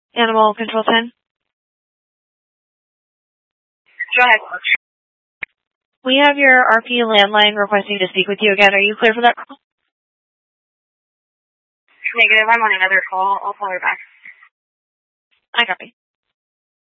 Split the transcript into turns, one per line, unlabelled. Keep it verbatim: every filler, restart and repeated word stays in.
Animal Control ten.
Go ahead.
We have your R P landline requesting to speak with you again. Are you clear for that call?
Negative. I'm on another call. I'll call her back.
I copy.